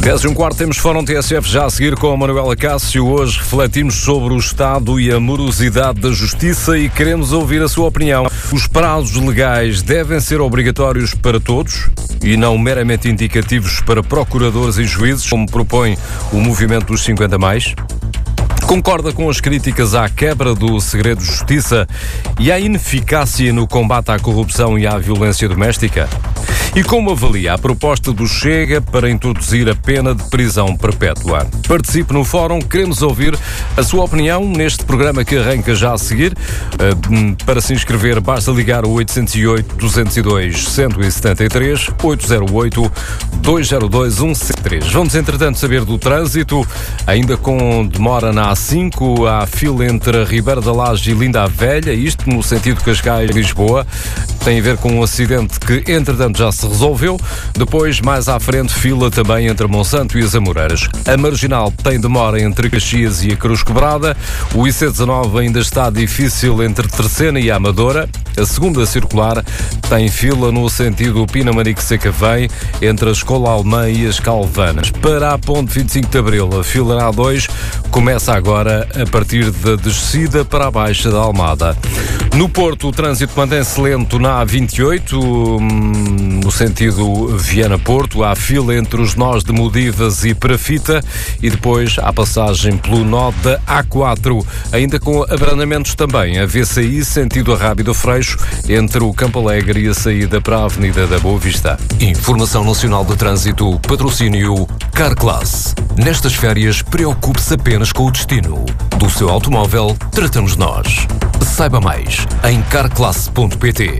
10h15 temos Fórum TSF já a seguir com a Manuela Cássio. Hoje refletimos sobre o estado e a morosidade da justiça e queremos ouvir a sua opinião. Os prazos legais devem ser obrigatórios para todos e não meramente indicativos para procuradores e juízes, como propõe o movimento dos 50+? Concorda com as críticas à quebra do segredo de justiça e à ineficácia no combate à corrupção e à violência doméstica? E como avalia a proposta do Chega para introduzir a pena de prisão perpétua? Participe no fórum, queremos ouvir a sua opinião neste programa que arranca já a seguir. Para se inscrever basta ligar o 808-202-173, 808-202-173. Vamos entretanto saber do trânsito, ainda com demora na A5, há fila entre a Ribeira da Laje e Linda a Velha, isto no sentido Cascais-Lisboa, tem a ver com um acidente que entretanto já se resolveu. Depois, mais à frente, fila também entre Monsanto e as Amoreiras. A Marginal tem demora entre Caxias e a Cruz Quebrada. O IC19 ainda está difícil entre Terceira e a Amadora. A segunda circular tem fila no sentido Pinamanique-Sacavém, entre a Escola Alemã e as Calvanas. Para a Ponte 25 de Abril, a fila na A2 começa agora a partir da descida para a Baixa da Almada. No Porto, o trânsito mantém-se lento na A28, no sentido Viana-Porto. Há fila entre os nós de Modivas e Perafita e depois há passagem pelo nó da A4, ainda com abrandamentos também. A VCI, sentido Arrábida Freixo, entre o Campo Alegre e a saída para a Avenida da Boa Vista. Informação Nacional de Trânsito, patrocínio Carclass. Nestas férias, preocupe-se apenas com o destino. Do seu automóvel, tratamos nós. Saiba mais em carclass.pt.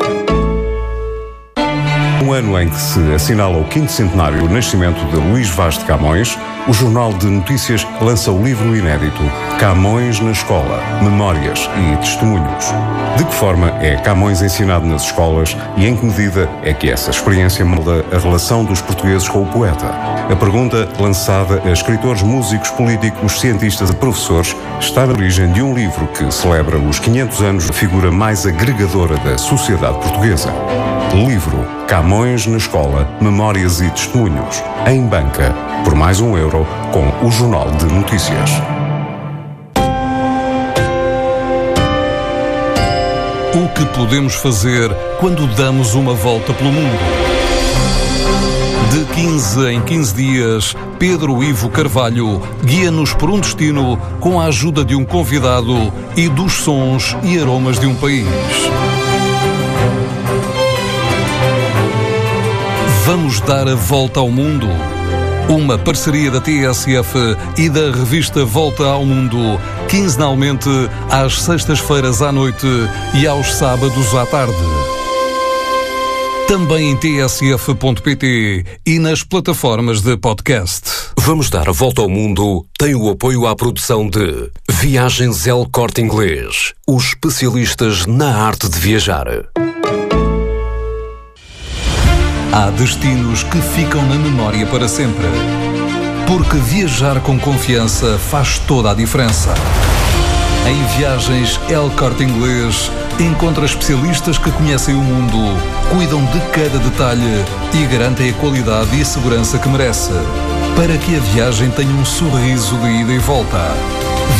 Um ano em que se assinala o 5º centenário do nascimento de Luís Vaz de Camões, o Jornal de Notícias lança o livro inédito Camões na Escola, Memórias e Testemunhos. De que forma é Camões ensinado nas escolas e em que medida é que essa experiência molda a relação dos portugueses com o poeta? A pergunta, lançada a escritores, músicos, políticos, cientistas e professores, está na origem de um livro que celebra os 500 anos da figura mais agregadora da sociedade portuguesa. Livro Camões na Escola, Memórias e Testemunhos, em banca, por mais €1, com o Jornal de Notícias. O que podemos fazer quando damos uma volta pelo mundo? De 15 em 15 dias, Pedro Ivo Carvalho guia-nos por um destino com a ajuda de um convidado e dos sons e aromas de um país. Vamos dar a volta ao mundo. Uma parceria da TSF e da revista Volta ao Mundo, quinzenalmente às sextas-feiras à noite e aos sábados à tarde. Também em tsf.pt e nas plataformas de podcast. Vamos dar a volta ao mundo tem o apoio à produção de Viagens El Corte Inglês, os especialistas na arte de viajar. Há destinos que ficam na memória para sempre. Porque viajar com confiança faz toda a diferença. Em Viagens El Corte Inglês, encontra especialistas que conhecem o mundo, cuidam de cada detalhe e garantem a qualidade e a segurança que merece, para que a viagem tenha um sorriso de ida e volta.